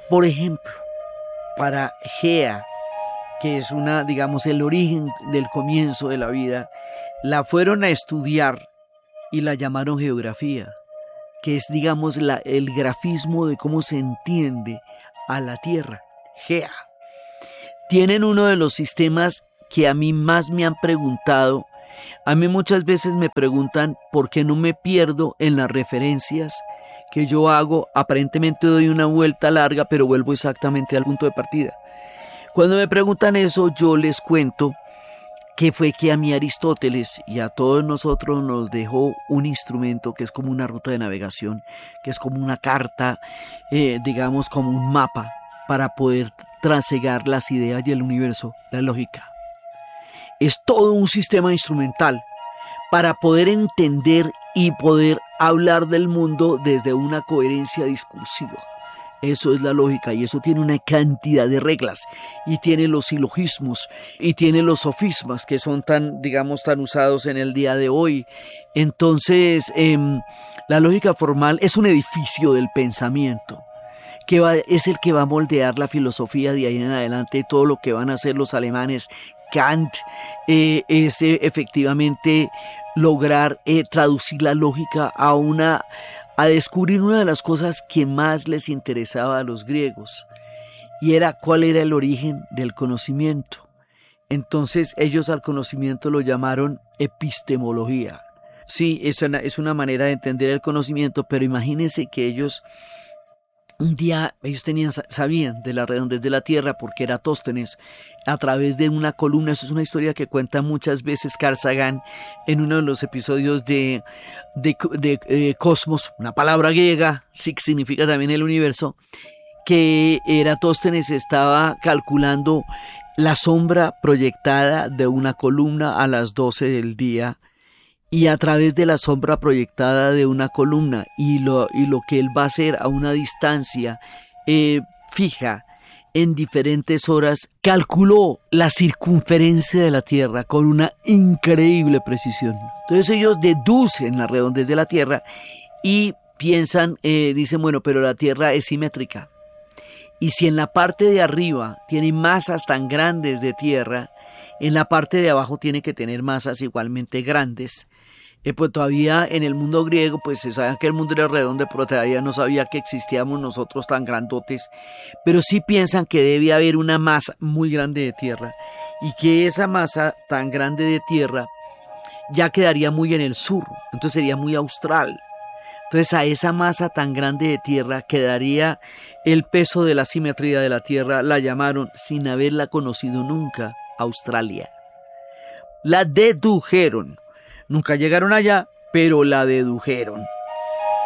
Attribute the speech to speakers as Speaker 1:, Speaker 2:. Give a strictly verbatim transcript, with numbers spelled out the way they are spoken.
Speaker 1: Por ejemplo, para Gea, que es una, digamos, el origen del comienzo de la vida, la fueron a estudiar y la llamaron geografía, que es, digamos, la, el grafismo de cómo se entiende a la Tierra. Gea. Tienen uno de los sistemas que a mí más me han preguntado. A mí muchas veces me preguntan por qué no me pierdo en las referencias que yo hago. Aparentemente doy una vuelta larga, pero vuelvo exactamente al punto de partida. Cuando me preguntan eso, yo les cuento que fue que a mí Aristóteles y a todos nosotros nos dejó un instrumento que es como una ruta de navegación, que es como una carta, eh, digamos como un mapa, para poder trasegar las ideas y el universo, la lógica. Es todo un sistema instrumental para poder entender y poder hablar del mundo desde una coherencia discursiva. Eso es la lógica, y eso tiene una cantidad de reglas, y tiene los silogismos, y tiene los sofismas que son tan, digamos, tan usados en el día de hoy. Entonces, eh, la lógica formal es un edificio del pensamiento, que va, es el que va a moldear la filosofía de ahí en adelante. Todo lo que van a hacer los alemanes, Kant, eh, es eh, efectivamente lograr eh, traducir la lógica a una... a descubrir una de las cosas que más les interesaba a los griegos, y era cuál era el origen del conocimiento. Entonces ellos al conocimiento lo llamaron epistemología. Sí, es una, es una manera de entender el conocimiento, pero imagínense que ellos, un día, ellos tenían, sabían de la redondez de la Tierra porque Eratóstenes, a través de una columna, eso es una historia que cuenta muchas veces Carl Sagan en uno de los episodios de, de, de, de Cosmos, una palabra griega, sí, que significa también el universo, que Eratóstenes estaba calculando la sombra proyectada de una columna a las doce del día, y a través de la sombra proyectada de una columna y lo, y lo que él va a hacer a una distancia eh, fija en diferentes horas, calculó la circunferencia de la Tierra con una increíble precisión. Entonces ellos deducen la redondez de la Tierra y piensan, eh, dicen, bueno, pero la Tierra es simétrica. Y si en la parte de arriba tiene masas tan grandes de tierra, en la parte de abajo tiene que tener masas igualmente grandes. Eh, pues todavía en el mundo griego, pues se sabía que el mundo era redondo, pero todavía no sabía que existíamos nosotros tan grandotes. Pero sí piensan que debe haber una masa muy grande de tierra, y que esa masa tan grande de tierra ya quedaría muy en el sur, entonces sería muy austral. Entonces a esa masa tan grande de tierra quedaría el peso de la simetría de la Tierra. La llamaron, sin haberla conocido nunca, Australia. La dedujeron. Nunca llegaron allá, pero la dedujeron.